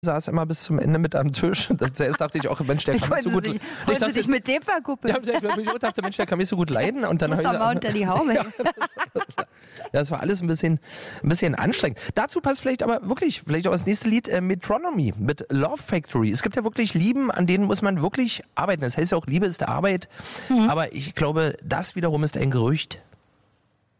saß immer bis zum Ende mit am Tisch. Zuerst dachte ich auch, Mensch, der kann mich so gut... Wollen Sie sich mit dem verkuppeln? Ja, ich dachte, Mensch, der kann mich so gut leiden. Und dann muss doch mal unter die Haube. Das war alles ein bisschen anstrengend. Dazu passt vielleicht aber wirklich, vielleicht auch das nächste Lied, Metronomy mit Love Factory. Es gibt ja wirklich Lieben, an denen muss man wirklich arbeiten. Das heißt ja auch, Liebe ist Arbeit. Aber ich glaube, das wiederum ist ein Gerücht.